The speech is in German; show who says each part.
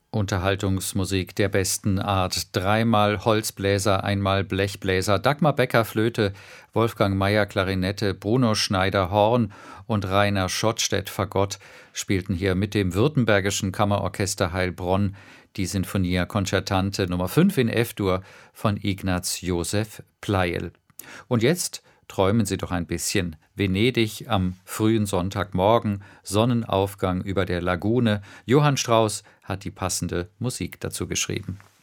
Speaker 1: Unterhaltungsmusik der besten Art. Dreimal Holzbläser, einmal Blechbläser, Dagmar Becker Flöte, Wolfgang Mayer Klarinette, Bruno Schneider Horn und Rainer Schottstedt Fagott spielten hier mit dem Württembergischen Kammerorchester Heilbronn die Sinfonia Concertante Nummer 5 in F-Dur von Ignaz Josef Pleyel. Und jetzt träumen Sie doch ein bisschen. Venedig am frühen Sonntagmorgen, Sonnenaufgang über der Lagune. Johann Strauss hat die passende Musik dazu geschrieben.